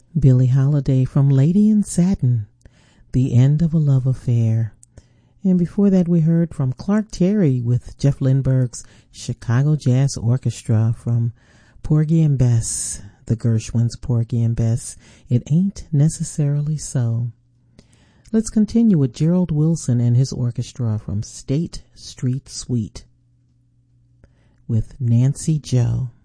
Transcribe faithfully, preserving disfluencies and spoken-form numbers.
Billie Holiday from Lady in Satin, The End of a Love Affair. And before that we heard from Clark Terry with Jeff Lindbergh's Chicago Jazz Orchestra from Porgy and Bess, the Gershwins' Porgy and Bess, It Ain't Necessarily So. Let's continue with Gerald Wilson and his orchestra from State Street Suite with Nancy Joe.